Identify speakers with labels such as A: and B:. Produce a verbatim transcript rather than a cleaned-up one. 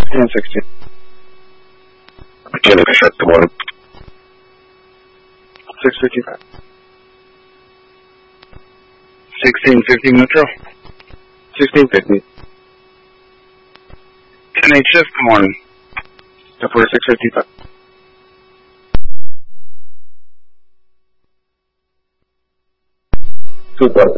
A: ten sixteen.
B: Mechanic check, good morning.
A: six fifty-five. sixteen fifty Metro. sixteen fifty. ten eight shift, good morning. For six fifty-five.
B: Two